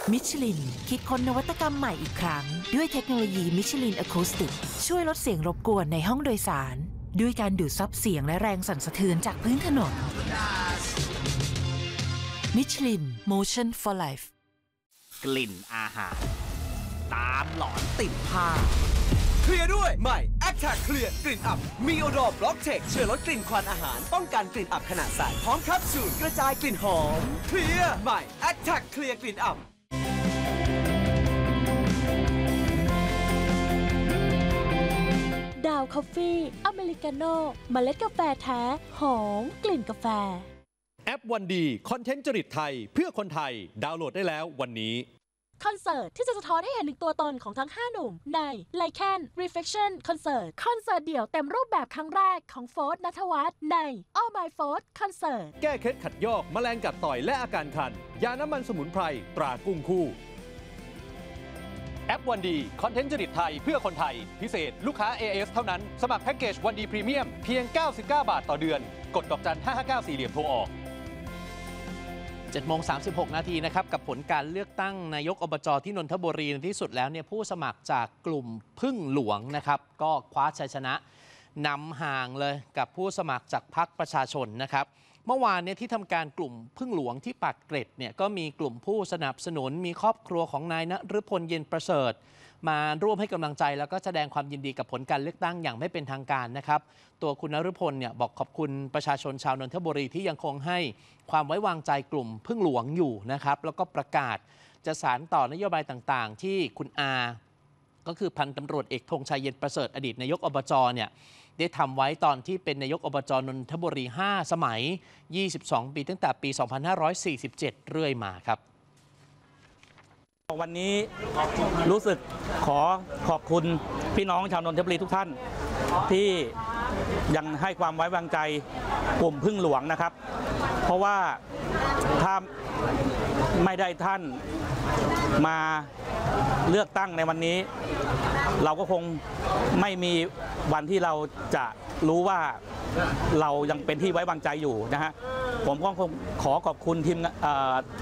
มิชลินคิดค้นนวัตกรรมใหม่อีกครั้งด้วยเทคโนโลยีมิชลินอะคูสติกช่วยลดเสียงรบกวนในห้องโดยสารด้วยการดูดซับเสียงและแรงสั่นสะเทือนจากพื้นถนนมิชลิน Motion for Life กลิ่นอาหารตามหลอนติดผ้าเคลียร์ด้วยใหม่ Attack เคลียร์กลิ่นอับมีโอดอร์บล็อกเทคช่วยลดกลิ่นควันอาหารป้องกันกลิ่นอับขณะใส่พร้อมแคปซูลกระจายกลิ่นหอมเคลียร์ใหม่ Attack เคลียร์กลิ่นอับดาวคอฟฟี่อเมริกาโน่เมล็ดกาแฟแท้หอมกลิ่นกาแฟแอปวันดีคอนเทนต์จริตไทยเพื่อคนไทยดาวน์โหลดได้แล้ววันนี้คอนเสิร์ตที่จะสะท้อนให้เห็นถึงตัวตนของทั้ง5หนุ่มใน Lycan Reflection Concert คอนเสิร์ตเดี่ยวเต็มรูปแบบครั้งแรกของโฟร์ธ ณัฐวัฒน์ใน All My Fourth Concert แก้เคล็ดขัดยอกแมลงกัดต่อยและอาการคันยาน้ำมันสมุนไพรตรากุ้งคู่แอปวันดีคอนเทนต์จริตไทยเพื่อคนไทยพิเศษลูกค้า AS เท่านั้นสมัครแพ็กเกจวันดีพรีเมียมเพียง99 บาทต่อเดือนกดดอกจัน559 4เหลี่ยมโทรออก 7:36 นาทีนะครับกับผลการเลือกตั้งนายกอบจที่นนทบุรีในที่สุดแล้วเนี่ยผู้สมัครจากกลุ่มพึ่งหลวงนะครับก็คว้าชัยชนะนำห่างเลยกับผู้สมัครจากพรรคประชาชนนะครับเมื่อวานเนี่ยที่ทำการกลุ่มพึ่งหลวงที่ปากเกร็ดเนี่ยก็มีกลุ่มผู้สนับสนุนมีครอบครัวของนายณฤพลเย็นประเสริฐมาร่วมให้กำลังใจแล้วก็แสดงความยินดีกับผลการเลือกตั้งอย่างไม่เป็นทางการนะครับตัวคุณณฤพลเนี่ยบอกขอบคุณประชาชนชาวนนทบุรีที่ยังคงให้ความไว้วางใจกลุ่มพึ่งหลวงอยู่นะครับแล้วก็ประกาศจะสานต่อนโยบายต่างๆที่คุณอาก็คือพันตำรวจเอกธงชัยเย็นประเสริฐอดีตนายกอบจเนี่ยได้ทำไว้ตอนที่เป็นนายกอบจนนทบุรี5 สมัย22 ปีตั้งแต่ปี 2547 เรื่อยมาครับวันนี้รู้สึกขอขอบคุณพี่น้องชาวนนทบุรีทุกท่านที่ยังให้ความไว้วางใจกลุ่มพึ่งหลวงนะครับเพราะว่าถ้าไม่ได้ท่านมาเลือกตั้งในวันนี้เราก็คงไม่มีวันที่เราจะรู้ว่าเรายังเป็นที่ไว้วางใจอยู่นะฮะผมก็คงขอขอบคุณทีม